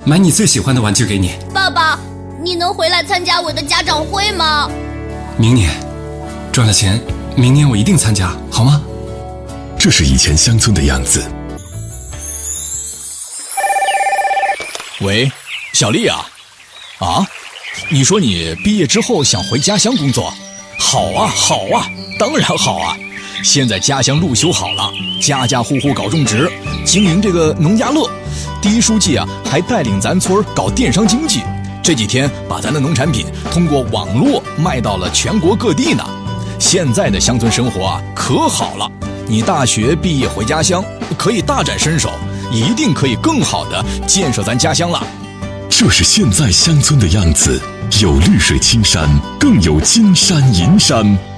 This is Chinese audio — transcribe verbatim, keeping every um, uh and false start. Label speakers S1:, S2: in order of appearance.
S1: 买你最喜欢的玩具给你。
S2: 爸爸，你能回来参加我的家长会吗？
S1: 明年赚了钱，明年我一定参加，好吗？
S3: 这是以前乡村的样子。
S4: 喂，小丽啊，啊，你说你毕业之后想回家乡工作？好啊，好啊，当然好啊！现在家乡路修好了，家家户户搞种植，经营这个农家乐。第一书记啊，还带领咱村搞电商经济，这几天把咱的农产品通过网络卖到了全国各地呢。现在的乡村生活啊，可好了！你大学毕业回家乡，可以大展身手，一定可以更好的建设咱家乡了。
S3: 这是现在乡村的样子，有绿水青山，更有金山银山。